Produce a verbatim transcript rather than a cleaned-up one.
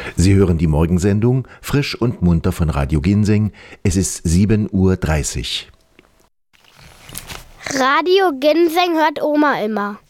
Sie hören die Morgensendung Frisch und munter von Radio Ginseng. Es ist sieben Uhr dreißig. Radio Ginseng hört Oma immer.